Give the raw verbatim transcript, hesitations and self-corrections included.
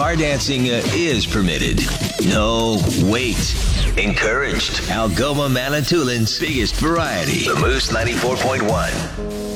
car dancing uh, is permitted. No, wait. Encouraged. Algoma Manitoulин's biggest variety. The Moose ninety-four point one.